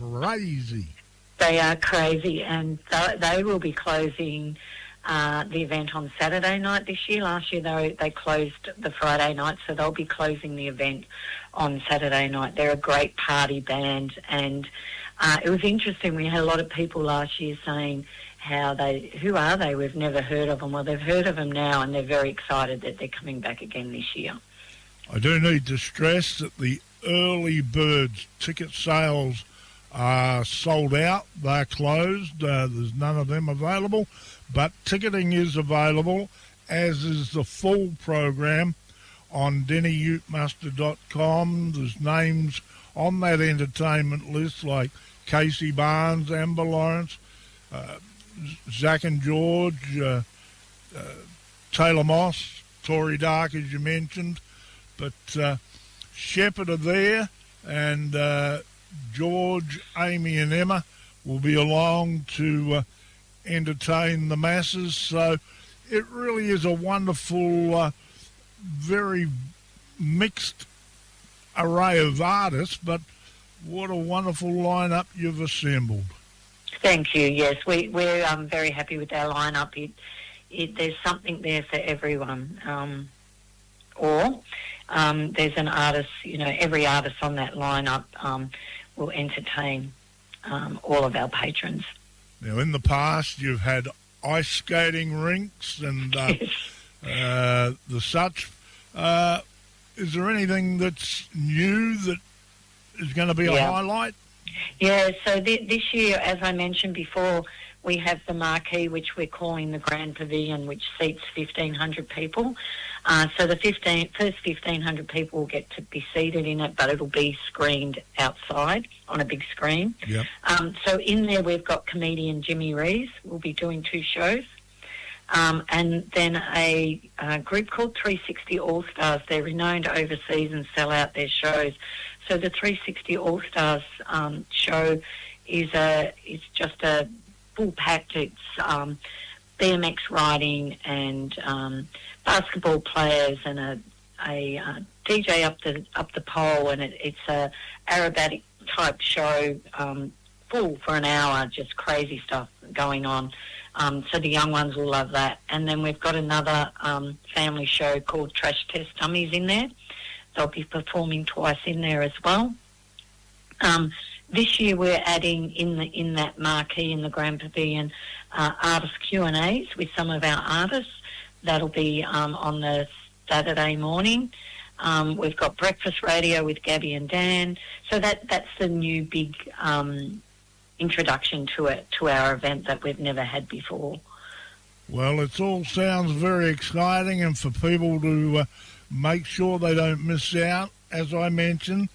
crazy. They are crazy, and they will be closing the event on Saturday night this year. Last year they closed the Friday night, so they'll be closing the event on Saturday night. They're a great party band, and it was interesting. We had a lot of people last year saying who are they? We've never heard of them. Well, they've heard of them now, and they're very excited that they're coming back again this year. I do need to stress that the early birds ticket sales are sold out. They're closed. There's none of them available, but ticketing is available, as is the full program on DennyUteMuster.com. There's names on that entertainment list like Casey Barnes, Amber Lawrence, Zach and George, Taylor Moss, Tori Dark, as you mentioned. But Shepherd are there, and George, Amy and Emma will be along to entertain the masses. So it really is a wonderful, very mixed array of artists, but what a wonderful lineup you've assembled. Thank you. Yes, we're very happy with our lineup. There's something there for everyone. There's an artist, every artist on that lineup will entertain all of our patrons. Now, in the past, you've had ice skating rinks and the such. Is there anything that's new that is going to be a highlight? Yeah, so this year, as I mentioned before, we have the marquee, which we're calling the Grand Pavilion, which seats 1,500 people. So the first 1,500 people will get to be seated in it, but it'll be screened outside on a big screen. Yep. So in there we've got comedian Jimmy Rees. We'll be doing 2 shows. And then a group called 360 All-Stars. They're renowned overseas and sell out their shows. So the 360 All-Stars show is just a full-packed. It's BMX riding and basketball players and a DJ up the pole, and it's a aerobatic type show, full for an hour, just crazy stuff going on. So the young ones will love that. And then we've got another family show called Trash Test Dummies in there. They'll be performing twice in there as well. This year we're adding in that marquee in the Grand Pavilion artist Q&As with some of our artists. That'll be on the Saturday morning. We've got breakfast radio with Gabby and Dan. So that's the new big introduction to our event that we've never had before. Well, it all sounds very exciting, and for people to make sure they don't miss out, as I mentioned,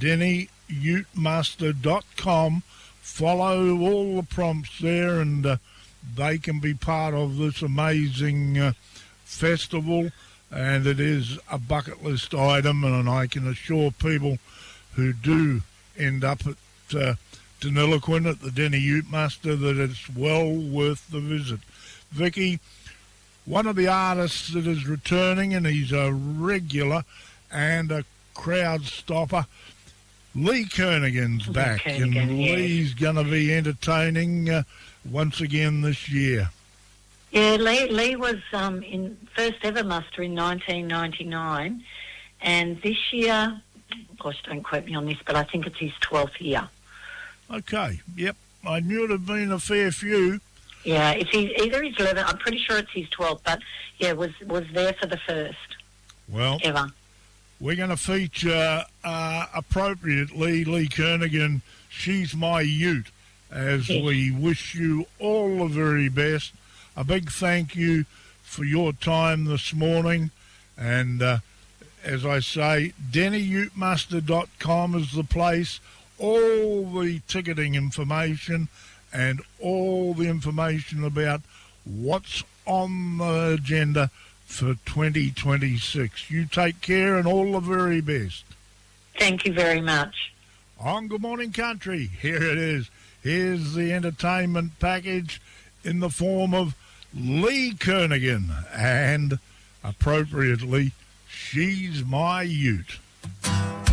DennyUteMuster.com. Follow all the prompts there, and they can be part of this amazing festival. And it is a bucket list item, and I can assure people who do end up at Deniliquin at the Denny Ute Muster that it's well worth the visit. Vicky, one of the artists that is returning, and he's a regular and a crowd stopper, Lee Kernaghan's back, and Lee's going to be entertaining once again this year. Yeah, Lee was in first ever muster in 1999, and this year, gosh, don't quote me on this, but I think it's his 12th year. Okay, yep, I knew it had been a fair few. Yeah, it's either his 11th, I'm pretty sure it's his 12th, but yeah, was there for the first ever. We're going to feature appropriately Lee Kernaghan, She's My Ute, as we wish you all the very best. A big thank you for your time this morning. And as I say, DennyUteMuster.com is the place. All the ticketing information and all the information about what's on the agenda for 2026. You take care and all the very best. Thank you very much. On Good Morning Country, here it is. Here's the entertainment package in the form of Lee Kernaghan and, appropriately, She's My Ute.